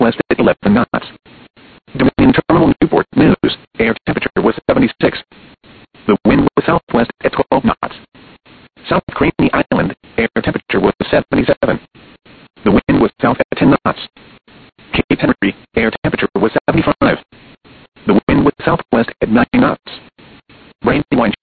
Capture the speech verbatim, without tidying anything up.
southwest at eleven knots. Dominion Terminal Newport News, air temperature was seventy-six. The wind was southwest at twelve knots. South Craney Island, air temperature was seventy-seven. The wind was south at ten knots. Cape Henry, air temperature was seventy-five. The wind was southwest at nine knots. Brandywine